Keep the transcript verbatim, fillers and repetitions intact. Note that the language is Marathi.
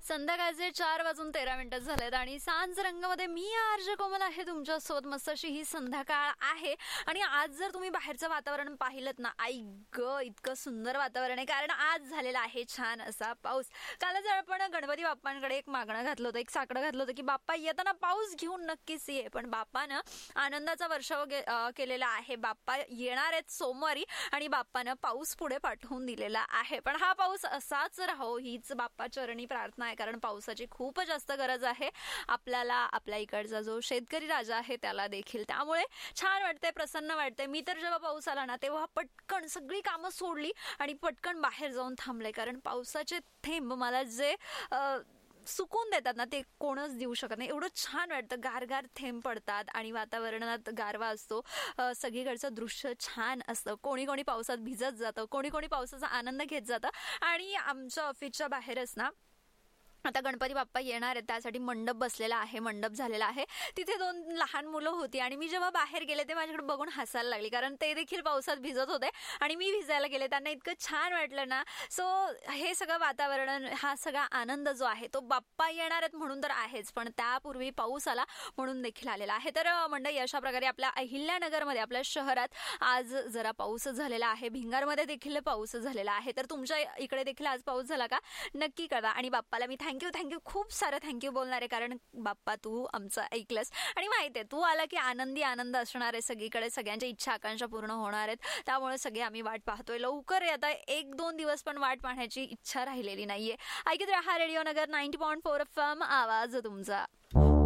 संध्याकाळचे चार वाजून तेरा मिनिटं झालेत आणि सांज रंगामध्ये मी आर्ज कोमल आहे तुमच्यासोबत. मस्त अशी ही संध्याकाळ आहे आणि आज जर तुम्ही बाहेरचं वातावरण पाहिलं ना, आई ग इतकं सुंदर वातावरण आहे, कारण आज झालेला आहे छान असा पाऊस. कालच आपण गणपती बाप्पांकडे एक मागणं घातलं होतं, एक साकडं घातलं होतं की बाप्पा येताना पाऊस घेऊन नक्कीच ये. पण बाप्पानं आनंदाचा वर्षाव केलेला आहे. बाप्पा येणार आहेत सोमवारी आणि बाप्पानं पाऊस पुढे पाठवून दिलेला आहे. पण हा पाऊस असाच राहो हीच बाप्पा चरणी प्रार्थना आहे, कारण पावसाची खूप जास्त गरज आहे आपल्याला, आपल्या इकडचा जो शेतकरी राजा आहे त्याला देखील. त्यामुळे छान वाटतंय, प्रसन्न वाटतंय. मी तर जेव्हा पाऊस आला ना तेव्हा पटकन सगळी कामं सोडली आणि पटकन बाहेर जाऊन थांबले, कारण पावसाचे थेंब मला जे सुकून देतात ना ते कोणच देऊ शकत नाही. एवढं छान वाटतं, गारगार थेंब पडतात आणि वातावरणात गारवा असतो, सगळीकडचं दृश्य छान असतं. कोणी कोणी पावसात भिजत जातं, कोणी कोणी पावसाचा आनंद घेत जातं. आणि आमच्या ऑफिसच्या बाहेरच ना आता गणपती बाप्पा येणार आहेत, त्यासाठी मंडप बसलेला आहे, मंडप झालेला आहे. तिथे दोन लहान मुलं होती आणि मी जेव्हा बाहेर गेले ते माझ्याकडे बघून हसायला लागली, कारण ते देखील पावसात भिजत होते आणि मी भिजायला गेले. त्यांना इतकं छान वाटलं ना. सो हे सगळं वातावरण, हा सगळा आनंद जो आहे तो बाप्पा येणार आहेत म्हणून तर आहेच, पण त्यापूर्वी पाऊस आला म्हणून देखील आलेला आहे. तर मंडळी, अशा प्रकारे आपल्या अहिल्यानगरमध्ये, आपल्या शहरात आज जरा पाऊस झालेला आहे. भिंगारमध्ये देखील पाऊस झालेला आहे. तर तुमच्या इकडे देखील आज पाऊस झाला का नक्की कळवा. आणि बाप्पाला मी थँक्यू थँक्यू खूप सारं थँक्यू बोलणार आहे, कारण बाप्पा तू आमचं ऐकलंस आणि माहिती आहे तू आला की आनंदी आनंद असणार आहे सगळीकडे, सगळ्यांच्या इच्छा आकांक्षा पूर्ण होणार आहेत. त्यामुळे सगळे आम्ही वाट पाहतोय. लवकर आता एक दोन दिवस पण वाट पाहण्याची इच्छा राहिलेली नाहीये. ऐकत रहा रेडिओ नगर ninety point four F M, आवाज तुमचा.